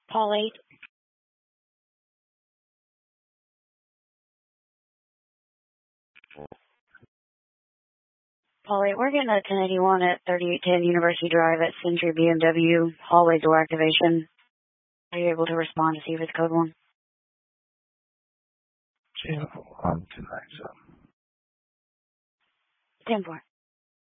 Paul 8. Paul 8, we're getting a 1081 at 3810 University Drive at Century BMW, hallway door activation. Are you able to respond to see if it's code 1? Channel 1 297. 10-4.